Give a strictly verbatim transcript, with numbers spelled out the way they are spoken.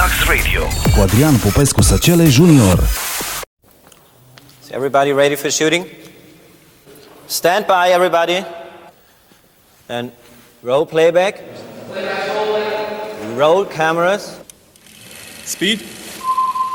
Lux Radio cu Adrian Popescu Săcele Junior. Is everybody ready for shooting? Stand by, everybody. And roll playback. Roll cameras. Speed.